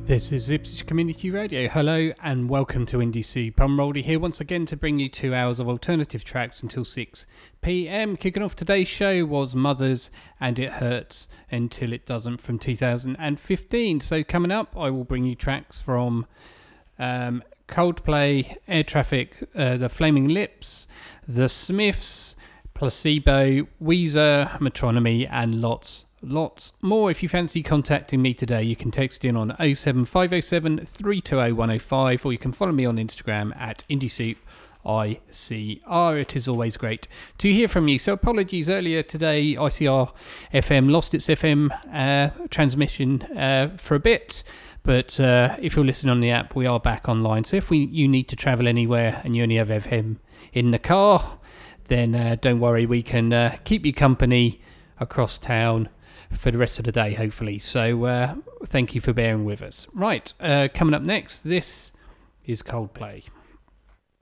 This is Ipswich Community Radio. Hello and welcome to Indie Soup. I'm Roldy here once again to bring you 2 hours of alternative tracks until 6 p.m. Kicking off today's show was Mothers and It Hurts Until It Doesn't from 2015. So coming up, I will bring you tracks from Coldplay, Air Traffic, The Flaming Lips, The Smiths, Placebo, Weezer, Metronomy and lots more. If you fancy contacting me today, you can text in on 07507 320 105 or you can follow me on Instagram at IndieSoupICR. It is always great to hear from you. So apologies earlier today, ICR FM lost its FM transmission for a bit. But if you're listening on the app, we are back online. So if you need to travel anywhere and you only have FM in the car, then don't worry, we can keep you company across town for the rest of the day, hopefully. So thank you for bearing with us. Right, coming up next, this is Coldplay.